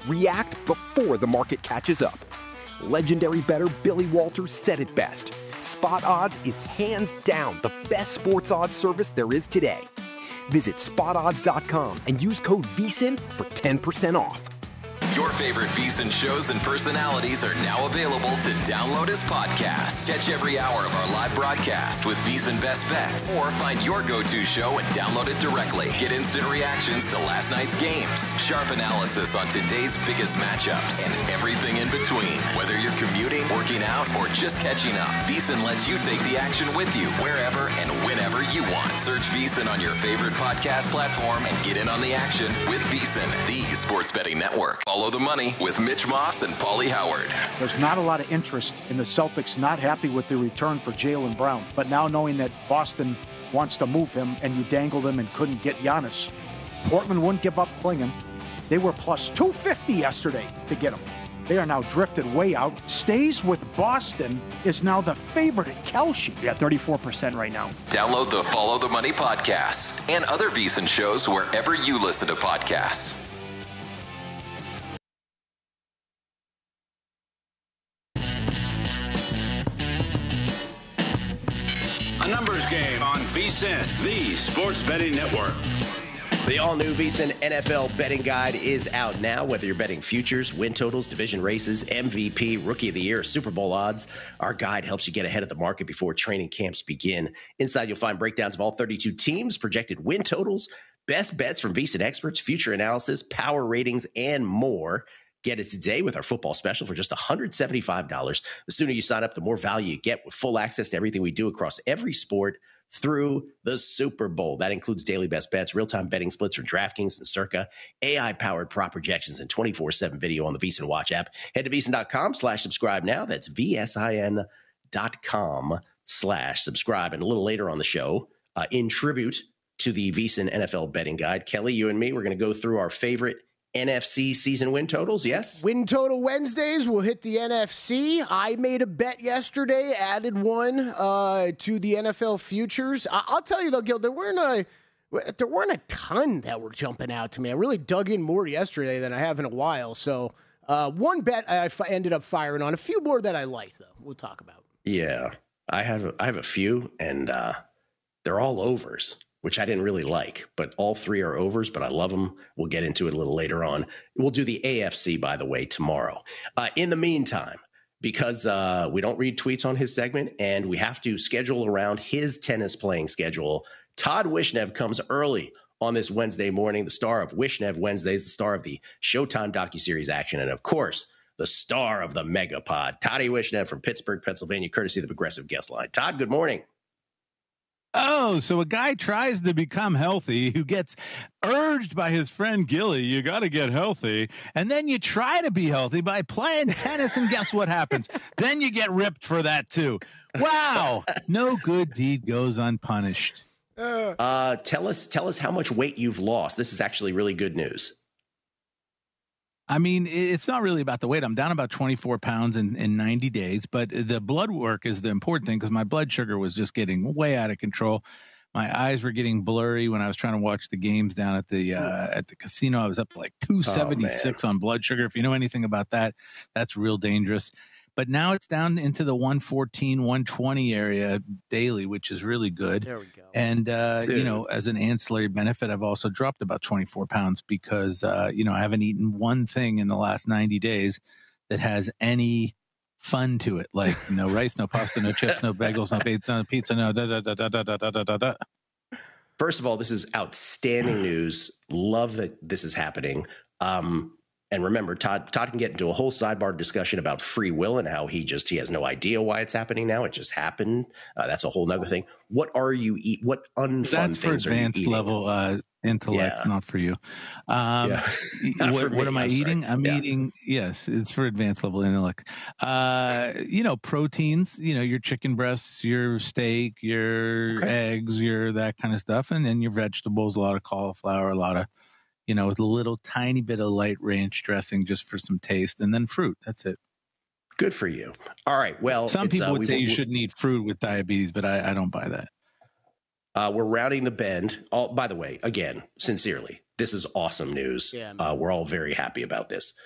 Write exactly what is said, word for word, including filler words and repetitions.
React before the market catches up. Legendary bettor Billy Walters said it best. Spot Odds is hands down the best sports odds service there is today. Visit spot odds dot com and use code VEASAN for ten percent off. Your favorite VEASAN shows and personalities are now available to download as podcasts. Catch every hour of our live broadcast with VEASAN Best Bets, or find your go-to show and download it directly. Get instant reactions to last night's games, sharp analysis on today's biggest matchups, and everything in between. Whether you're commuting, working out, or just catching up, VEASAN lets you take the action with you wherever and whenever you want. Search VEASAN on your favorite podcast platform and get in on the action with VEASAN, the sports betting network. Follow the money with Mitch Moss and Paulie Howard. There's not a lot of interest in the Celtics not happy with the return for Jaylen Brown. But now knowing that Boston wants to move him and you dangled him and couldn't get Giannis, Portland wouldn't give up Klingon. They were plus two fifty yesterday to get him. They are now drifted way out. Stays with Boston, is now the favorite at Kelce. Yeah, thirty-four percent right now. Download the Follow the Money podcast and other VEASAN shows wherever you listen to podcasts. A numbers game on VEASAN, the sports betting network. The all-new VEASAN N F L betting guide is out now. Whether you're betting futures, win totals, division races, M V P, Rookie of the Year, Super Bowl odds, our guide helps you get ahead of the market before training camps begin. Inside, you'll find breakdowns of all thirty-two teams, projected win totals, best bets from VEASAN experts, future analysis, power ratings, and more. Get it today with our football special for just one hundred seventy-five dollars. The sooner you sign up, the more value you get with full access to everything we do across every sport through the Super Bowl. That includes daily best bets, real-time betting splits from DraftKings and Circa, A I-powered prop projections, and twenty-four seven video on the VEASAN Watch app. Head to VEASAN.com slash subscribe now. That's V-S-I-N dot com slash subscribe. And a little later on the show, uh, in tribute to the VEASAN N F L betting guide, Kelly, you and me, we're going to go through our favorite N F C season win totals, yes? Win total Wednesdays, we'll hit the N F C. I made a bet yesterday, added one uh, to the N F L futures. I- I'll tell you, though, Gil, there weren't, a, there weren't a ton that were jumping out to me. I really dug in more yesterday than I have in a while. So uh, one bet I f- ended up firing on. A few more that I liked, though, we'll talk about. Yeah, I have, I have a few, and uh, they're all overs, which I didn't really like, but all three are overs, but I love them. We'll get into it a little later on. We'll do the A F C, by the way, tomorrow. Uh, in the meantime, because uh, we don't read tweets on his segment and we have to schedule around his tennis playing schedule, Todd Wishnev comes early on this Wednesday morning, the star of Wishnev Wednesdays, the star of the Showtime docuseries action, and of course, the star of the Megapod, Toddy Wishnev from Pittsburgh, Pennsylvania, courtesy of the Progressive Guest Line. Todd, good morning. Oh, so a guy tries to become healthy who gets urged by his friend Gilly, you got to get healthy. And then you try to be healthy by playing tennis. And guess what happens? Then you get ripped for that, too. Wow. No good deed goes unpunished. Uh, tell us, tell us how much weight you've lost. This is actually really good news. I mean, it's not really about the weight. I'm down about twenty-four pounds in, in ninety days, but the blood work is the important thing because my blood sugar was just getting way out of control. My eyes were getting blurry when I was trying to watch the games down at the uh, at the casino. I was up to like two seventy-six oh, on blood sugar. If you know anything about that, that's real dangerous. But now it's down into the one fourteen, one twenty area daily, which is really good. There we go. And, uh, you know, as an ancillary benefit, I've also dropped about twenty-four pounds because, uh, you know, I haven't eaten one thing in the last ninety days that has any fun to it. Like no rice, no pasta, no chips, no bagels, no pizza, no pizza, no da da da da da da da da da. First of all, this is outstanding news. Love that this is happening. Um, And remember, Todd Todd can get into a whole sidebar discussion about free will and how he just he has no idea why it's happening now. It just happened. Uh, that's a whole nother thing. What are you eat? What unfun that's things for are you advanced eating? level uh, intellect, Yeah. not for you. Um, Yeah. what, for what me, am I I'm eating? sorry. I'm Yeah. eating. Yes, it's for advanced level intellect. Uh, you know, proteins. You know, your chicken breasts, your steak, your Okay. eggs, your that kind of stuff, and then your vegetables. A lot of cauliflower, a lot of. You know, with a little tiny bit of light ranch dressing just for some taste, and then fruit. That's it. Good for you. All right. Well, Some it's, people uh, would we've- say you we- shouldn't eat fruit with diabetes, but I, I don't buy that. Uh, we're rounding the bend. All, by the way, again, sincerely, this is awesome news. Yeah, man. uh, we're all very happy about this.